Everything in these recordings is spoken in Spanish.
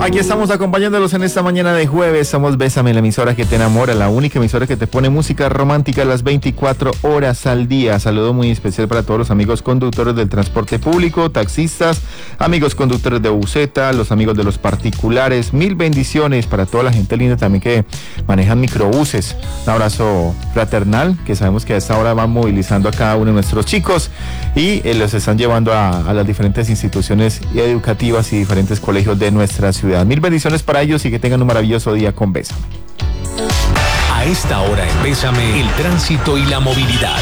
Aquí estamos acompañándolos en esta mañana de jueves. Somos Bésame, la emisora que te enamora, la única emisora que te pone música romántica las 24 horas al día. Saludo muy especial para todos los amigos conductores del transporte público, taxistas, amigos conductores de buseta, los amigos de los particulares. Mil bendiciones para toda la gente linda también que manejan microbuses. Un abrazo fraternal, que sabemos que a esta hora van movilizando a cada uno de nuestros chicos y los están llevando a las diferentes instituciones educativas y diferentes colegios de nuestra ciudad. Mil bendiciones para ellos y que tengan un maravilloso día con Bésame. A esta hora en Bésame, el tránsito y la movilidad.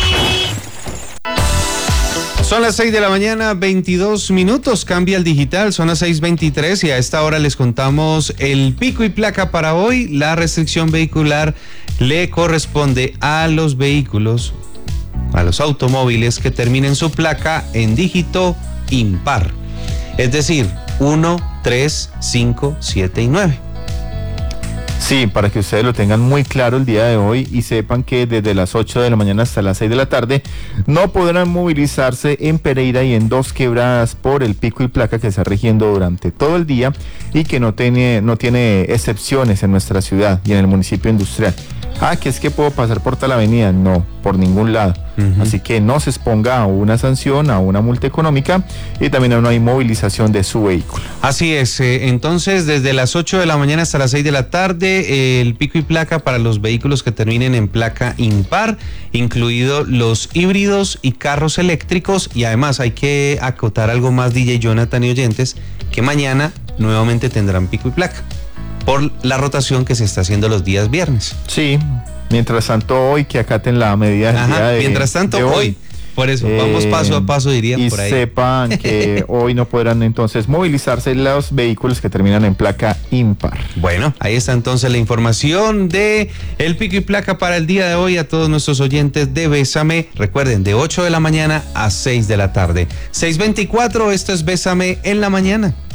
Son las 6 de la mañana, 22 minutos, cambia el digital, son las 6:23 y a esta hora les contamos el pico y placa para hoy. La restricción vehicular le corresponde a los vehículos, a los automóviles que terminen su placa en dígito impar, es decir, 1, 3, 5, 7 y 9. Sí, para que ustedes lo tengan muy claro el día de hoy y sepan que desde las 8 de la mañana hasta las 6 de la tarde no podrán movilizarse en Pereira y en Dos Quebradas por el pico y placa que está rigiendo durante todo el día y que no tiene excepciones en nuestra ciudad y en el municipio industrial. Que es que puedo pasar por tal avenida. No, por ningún lado. Así que no se exponga a una sanción, a una multa económica y también a una inmovilización de su vehículo. Así es, entonces desde las 8 de la mañana hasta las 6 de la tarde, el pico y placa para los vehículos que terminen en placa impar, incluidos los híbridos y carros eléctricos, y además hay que acotar algo más, DJ Jonathan y oyentes, que mañana nuevamente tendrán pico y placa por la rotación que se está haciendo los días viernes. Sí, mientras tanto hoy que acaten la medida del día de mientras tanto hoy. Por eso, vamos paso a paso, dirían por ahí. Y sepan que hoy no podrán entonces movilizarse los vehículos que terminan en placa impar. Bueno, ahí está entonces la información de el pico y placa para el día de hoy a todos nuestros oyentes de Bésame. Recuerden, de 8 de la mañana a 6 de la tarde. 6:24, esto es Bésame en la mañana.